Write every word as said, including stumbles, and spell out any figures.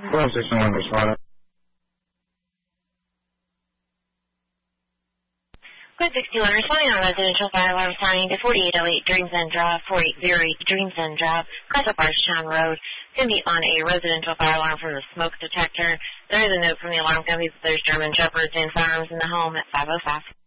twelve sixty-one responding. Code sixty-one responding on residential fire alarm signing to forty-eight oh eight Dreams End Drive, forty-eight oh eight Dreams End Drive, Castle Barstown Road. Going to be on a residential fire alarm from the smoke detector. There is a note from the alarm company that there's German Shepherds and firearms in the home at five oh five.